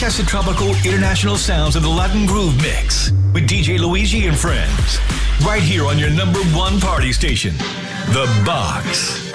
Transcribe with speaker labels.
Speaker 1: Access the tropical international sounds of the Latin Groove Mix with DJ Luigi and friends. Right here on your number one party station, The Box.